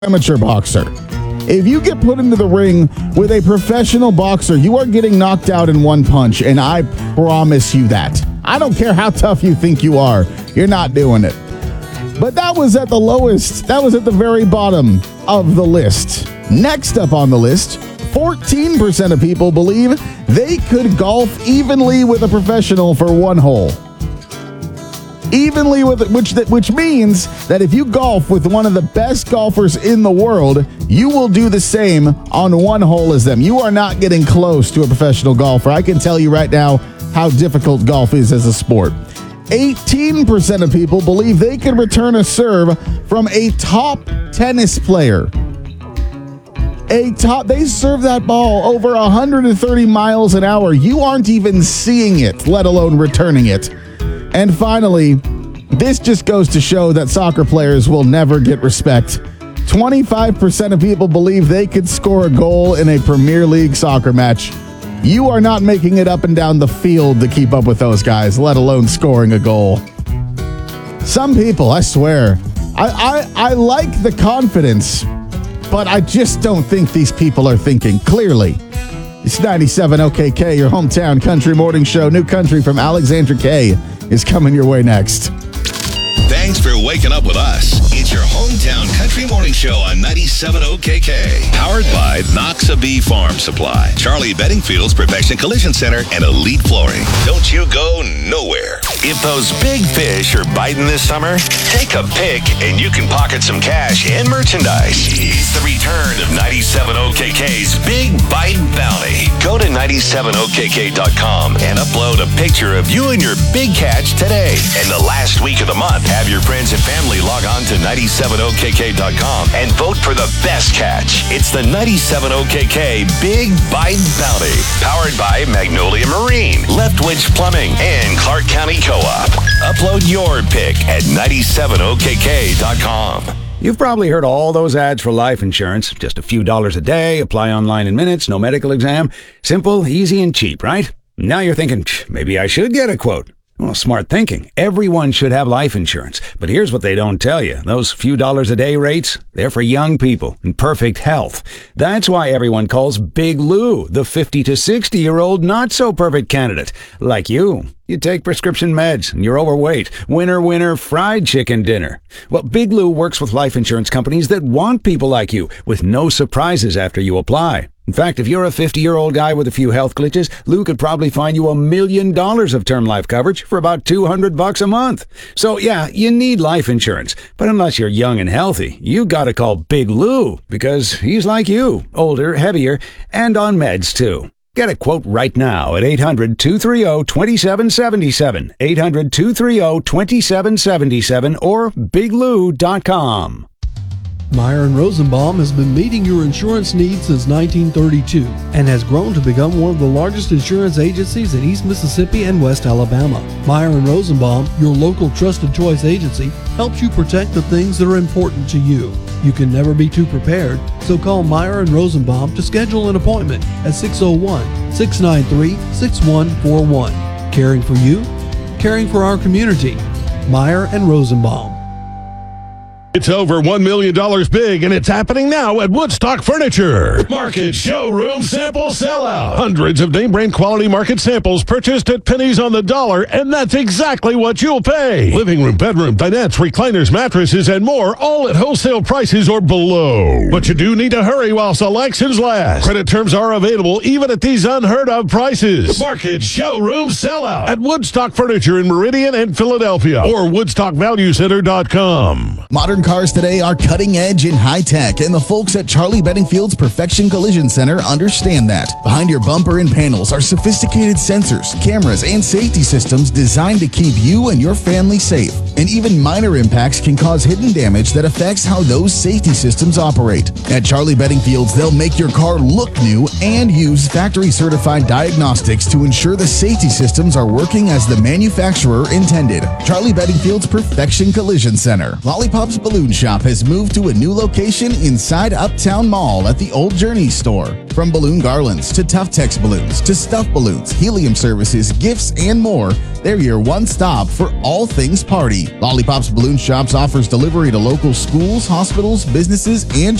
amateur boxer. If you get put into the ring with a professional boxer, you are getting knocked out in one punch, and I promise you that. I don't care how tough you think you are. You're not doing it. But that was at the lowest. That was at the very bottom of the list. Next up on the list, 14% of people believe they could golf evenly with a professional for one hole. Evenly with it, which means that if you golf with one of the best golfers in the world, you will do the same on one hole as them. You are not getting close to a professional golfer. I can tell you right now how difficult golf is as a sport. 18% of people believe they can return a serve from a top tennis player. They serve that ball over 130 miles an hour. You aren't even seeing it, let alone returning it. And finally, this just goes to show that soccer players will never get respect. 25% of people believe they could score a goal in a Premier League soccer match. You are not making it up and down the field to keep up with those guys, let alone scoring a goal. Some people, I swear, I like the confidence, but I just don't think these people are thinking clearly. It's 97 OKK, your hometown country morning show. New country from Alexandra K is coming your way next. Thanks for waking up with us. It's your hometown country morning show on 97 OKK. Powered by Noxa Farm Supply, Charlie Bedingfield's Perfection Collision Center, and Elite Flooring. Don't you go nowhere. If those big fish are biting this summer, take a pic and you can pocket some cash and merchandise. It's the return of 97 OKK's Big Bite Bounty. Go to 97okk.com and upload a picture of you and your big catch today. And the last week of the month, have your friends and family log on to 97okk.com and vote for the best catch. It's the 97OKK Big Bite Bounty. Powered by Magnolia Marine, Leftwich Plumbing, and Clark County Co-op. Upload your pic at 97okk.com. You've probably heard all those ads for life insurance. Just a few dollars a day, apply online in minutes, no medical exam. Simple, easy, and cheap, right? Now you're thinking, maybe I should get a quote. Well, smart thinking. Everyone should have life insurance. But here's what they don't tell you. Those few dollars a day rates, they're for young people in perfect health. That's why everyone calls Big Lou the 50 to 60-year-old not-so-perfect candidate. Like you. You take prescription meds and you're overweight. Winner, fried chicken dinner. Well, Big Lou works with life insurance companies that want people like you with no surprises after you apply. In fact, if you're a 50-year-old guy with a few health glitches, Lou could probably find you $1 million of term life coverage for about $200 a month. So yeah, you need life insurance. But unless you're young and healthy, you gotta call Big Lou because he's like you, older, heavier, and on meds too. Get a quote right now at 800-230-2777, 800-230-2777, or biglou.com. Meyer & Rosenbaum has been meeting your insurance needs since 1932 and has grown to become one of the largest insurance agencies in East Mississippi and West Alabama. Meyer & Rosenbaum, your local trusted choice agency, helps you protect the things that are important to you. You can never be too prepared, so call Meyer & Rosenbaum to schedule an appointment at 601-693-6141. Caring for you, caring for our community. Meyer & Rosenbaum. It's over $1 million big, and it's happening now at Woodstock Furniture. Market Showroom Sample Sellout. Hundreds of name-brand quality market samples purchased at pennies on the dollar, and that's exactly what you'll pay. Living room, bedroom, dinettes, recliners, mattresses, and more, all at wholesale prices or below. But you do need to hurry while selections last. Credit terms are available even at these unheard-of prices. Market Showroom Sellout at Woodstock Furniture in Meridian and Philadelphia, or WoodstockValueCenter.com. Modern cars today are cutting edge and high tech, and the folks at Charlie Bedingfield's Perfection Collision Center understand that. Behind your bumper and panels are sophisticated sensors, cameras, and safety systems designed to keep you and your family safe. And even minor impacts can cause hidden damage that affects how those safety systems operate. At Charlie Bedingfield's, they'll make your car look new and use factory-certified diagnostics to ensure the safety systems are working as the manufacturer intended. Charlie Bedingfield's Perfection Collision Center. Lollipops Balloon Shop has moved to a new location inside Uptown Mall at the Old Journey store. From balloon garlands to Tuftex balloons to stuffed balloons, helium services, gifts, and more, they're your one stop for all things party. Lollipops Balloon Shops offers delivery to local schools, hospitals, businesses, and